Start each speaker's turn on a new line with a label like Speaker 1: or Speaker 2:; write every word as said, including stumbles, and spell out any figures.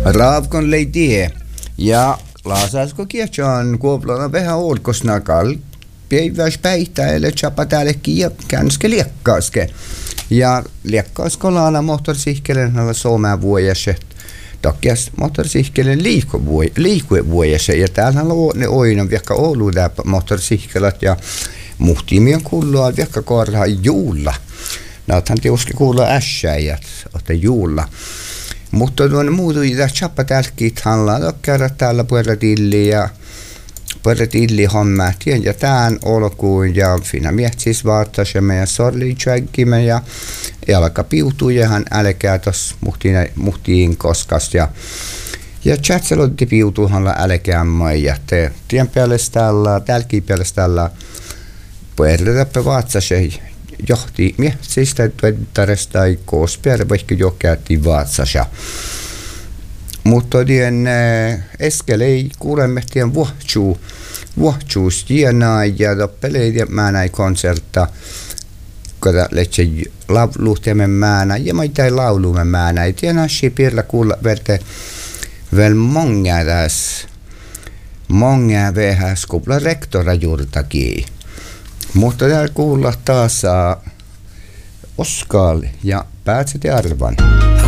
Speaker 1: Raavkon leitie. Ja laasasko kiechan kuoplana vähän olkosnakal. Päiväs päihtää, eli chapa täällekin ja känske liekkaaske. Ja liekkaasko laana moottorsihkelen näillä suomea vuojassa. Takias moottorsihkelen liikuvuojassa. Ja täällä on ne oina vaikka Oulu tää moottorsihkelat ja muhtiimien kuulua vaikka korhaa juulla. Näethän tietysti kuulua ässäjät, että juulla. Mutta tuonne muutu ja chapa täällekin handlaa. Käydä täällä puoletilli ja puoletilli hommaa. Ja tämän olkuun ja siinä mietsis vaattas ja meidän sorli tjäkkimme ja jalka piutuu ja hän älkää tuossa muhtiin koskas. Ja, ja chatselotti piutuu hänellä älkäämme ja te tien päälle tällä, täälläkin päälle tällä puoletäppä vaatsas johti miehtsistä tuottaresta ei koospäällä vaikka jo käytiin vaatsas. Mutta tien eskel ei kuulemme tien vuohtsuu, vuohtsuus tienaa ja toppeleid ja määnäi konsertta, kada letse luhteemme määnä ja maitai laulumme määnä. Ei tienaa siirillä kuulla verte vel många tässä, många vähäs kuulla rektora juurtakin. Mutta täällä kuulla taas Oskal ja Päätset ja Arvan.